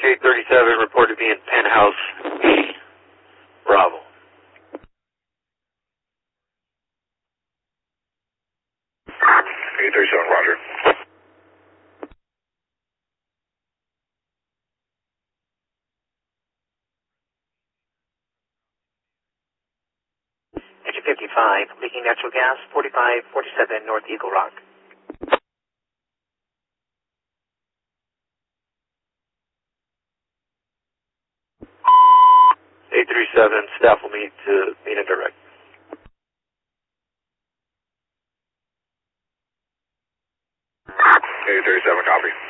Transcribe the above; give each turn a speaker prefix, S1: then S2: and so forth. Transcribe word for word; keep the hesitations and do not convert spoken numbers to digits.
S1: eight thirty-seven reported to be in penthouse B. Bravo.
S2: eight thirty-seven, roger.
S3: Engine fifty-five, leaking natural gas, forty-five forty-seven North Eagle Rock.
S1: eight thirty-seven, staff will meet to meet and direct.
S2: eight thirty-seven, copy.